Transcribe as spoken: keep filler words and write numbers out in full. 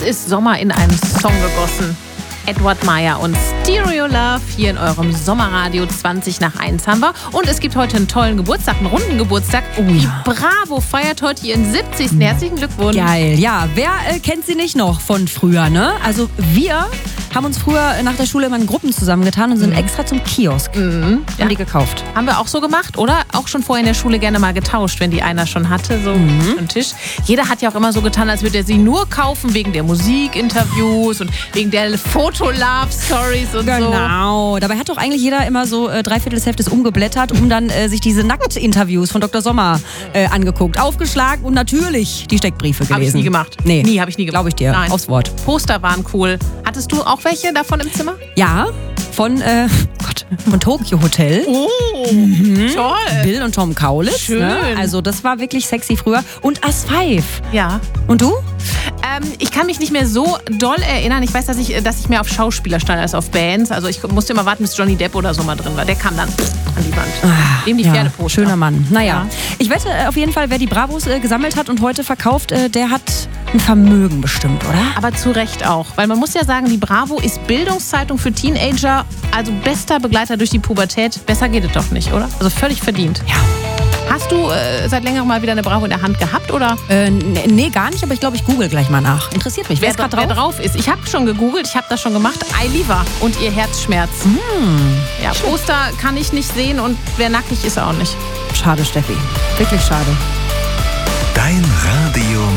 ist Sommer in einen Song gegossen. Edward Meier und Stereo Love hier in eurem Sommerradio. zwanzig nach eins haben wir. Und es gibt heute einen tollen Geburtstag, einen runden Geburtstag. Oh ja. Die Bravo feiert heute ihren siebzigsten Herzlichen Glückwunsch. Geil, ja. Wer äh, kennt sie nicht noch von früher, ne? Also wir haben uns früher nach der Schule immer in Gruppen zusammengetan und sind mhm. extra zum Kiosk. Mhm. Haben ja. die gekauft. Haben wir auch so gemacht, oder? Auch schon vorher in der Schule gerne mal getauscht, wenn die einer schon hatte, so mhm. am Tisch. Jeder hat ja auch immer so getan, als würde er sie nur kaufen wegen der Musikinterviews und wegen der Foto-Love-Stories und genau. so. Genau. Dabei hat doch eigentlich jeder immer so äh, dreiviertel des Heftes umgeblättert, um dann äh, sich diese Nackt-Interviews von Doktor Sommer äh, angeguckt, aufgeschlagen und natürlich die Steckbriefe gelesen. Habe ich nie gemacht. Nee. Nie, habe ich nie gemacht. Glaube ich dir. Nein. Aufs Wort. Poster waren cool. Hattest du auch welche davon im Zimmer? Ja, von, äh, Gott, von Tokyo Hotel. Oh, mhm. toll. Bill und Tom Kaulitz. Schön. Ne? Also das war wirklich sexy früher. Und As Five. Ja. Und du? Ähm, ich kann mich nicht mehr so doll erinnern. Ich weiß, dass ich, dass ich mehr auf Schauspieler stand als auf Bands. Also ich musste immer warten, bis Johnny Depp oder so mal drin war. Der kam dann an die Wand. Ah, Dem die ja, Pferdeposter. schöner Mann. Naja, Ja. ich wette äh, auf jeden Fall, wer die Bravos äh, gesammelt hat und heute verkauft, äh, der hat ein Vermögen bestimmt, oder? Aber zu Recht auch. Weil man muss ja sagen, die Bravo ist Bildungszeitung für Teenager. Also bester Begleiter durch die Pubertät. Besser geht es doch nicht, oder? Also völlig verdient. Ja. Hast du äh, seit längerem mal wieder eine Bravo in der Hand gehabt, oder? Äh, nee, nee, gar nicht, aber ich glaube, ich google gleich mal nach. Interessiert mich. Wer, ist gerade wer drauf? drauf ist. Ich habe schon gegoogelt, ich habe das schon gemacht. Eiliva und ihr Herzschmerz. Hm. Ja, Poster kann ich nicht sehen und wer nackig ist auch nicht. Schade, Steffi. Wirklich schade. Dein Radio